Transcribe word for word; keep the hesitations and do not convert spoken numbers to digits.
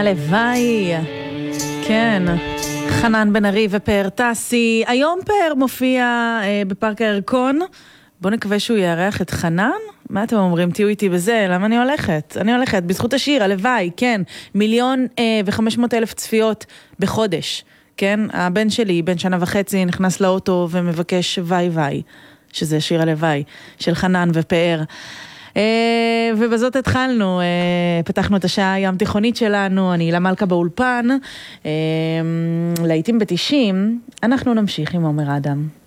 הלוואי, כן, חנן בן ארי ופאר טסי. היום פאר מופיע אה, בפארק הירקון. בוא נקווה שהוא יארח את חנן. מה אתם אומרים? תהיו איתי בזה. למה אני הולכת? אני הולכת בזכות השיר, הלוואי, כן. מיליון אה, וחמש מאות אלף צפיות בחודש. כן, הבן שלי, בן שנה וחצי, נכנס לאוטו ומבקש וי וי, שזה שיר הלוואי של חנן ופאר. Uh, ובזאת התחלנו, uh, פתחנו את השעה ים תיכונית שלנו, אני למלכה באולפן, uh, לעתים בתשעים, אנחנו נמשיך עם עומר אדם.